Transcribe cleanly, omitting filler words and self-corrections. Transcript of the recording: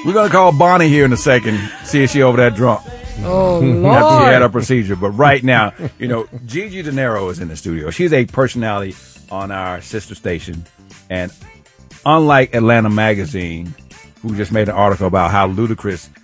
We're going to call Bonnie here in a second, see if she over there drunk. Oh, Lord. After she had her procedure. But right now, Gigi De Niro is in the studio. She's a personality on our sister station. And unlike Atlanta Magazine, who just made an article about how Ludacris